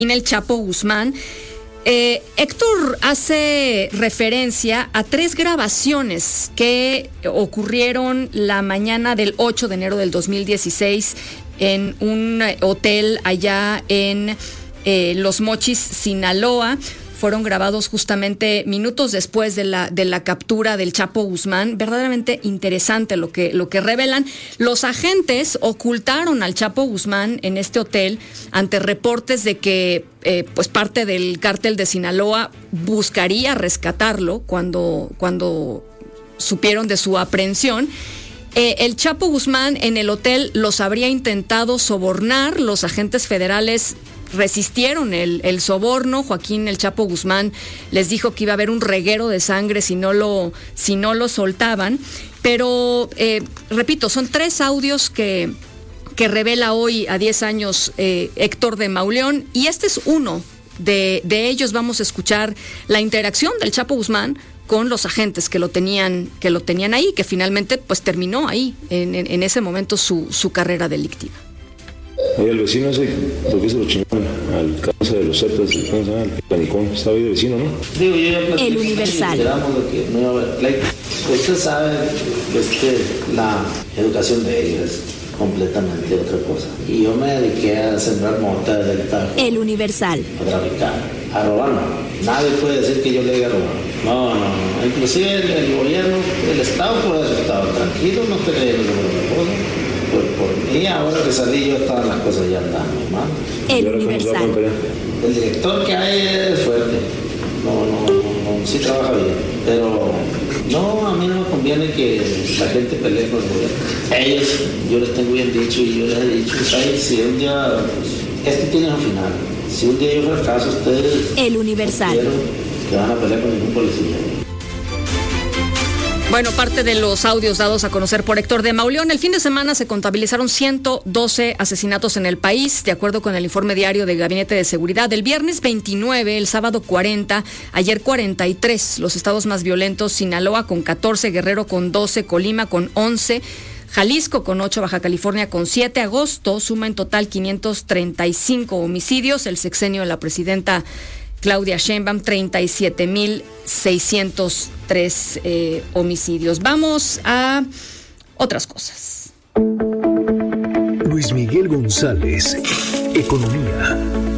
el Chapo Guzmán. Héctor hace referencia a 3 grabaciones que ocurrieron la mañana del 8 de enero del 2016 en un hotel allá en Los Mochis, Sinaloa. Fueron grabados justamente minutos después de la captura del Chapo Guzmán. Verdaderamente interesante lo que revelan. Los agentes ocultaron al Chapo Guzmán en este hotel ante reportes de que pues parte del cártel de Sinaloa buscaría rescatarlo cuando supieron de su aprehensión. El Chapo Guzmán en el hotel los habría intentado sobornar. Los agentes federales resistieron el soborno. Joaquín El Chapo Guzmán les dijo que iba a haber un reguero de sangre si no lo soltaban. Pero, repito, son 3 audios que revela hoy a 10 años Héctor de Mauleón, y este es uno de ellos. Vamos a escuchar la interacción del Chapo Guzmán con los agentes que lo tenían ahí, que finalmente pues terminó ahí en ese momento su carrera delictiva. Ahí el vecino ese, ¿por qué se lo chingaron? Al cabeza de los Zetas, ¿cómo se llama? El panicón, estaba ahí de vecino, ¿no? Digo, yo ya platicé, El Universal. Esperamos de que no iba a haber pleito. Usted sabe, la educación de ellos es completamente otra cosa. Y yo me dediqué a sembrar mota del Tajo. El Universal. A traficar, a robar no. Nadie puede decir que yo le haya robado. No. Inclusive el gobierno, el Estado puede haber estado tranquilo, no te le cosas. Por mí, ahora que salí yo, estaban las cosas ya andando, mal. El Universal. El director que hay es fuerte. No, sí trabaja bien. Pero no, a mí no me conviene que la gente pelee con el gobierno. Yo les tengo bien dicho y yo les he dicho, ¿sabes? Si un día, pues, esto tiene un final. Si un día yo fracaso, ustedes... El Universal. Que van a pelear con ningún policía. Bueno, parte de los audios dados a conocer por Héctor de Mauleón. El fin de semana se contabilizaron 112 asesinatos en el país, de acuerdo con el informe diario del Gabinete de Seguridad. El viernes 29, el sábado 40, ayer 43. Los estados más violentos: Sinaloa con 14, Guerrero con 12, Colima con 11, Jalisco con 8, Baja California con 7. Agosto suma en total 535 homicidios. El sexenio de la presidenta Claudia Sheinbaum, 37,603 homicidios. Vamos a otras cosas. Luis Miguel González, Economía.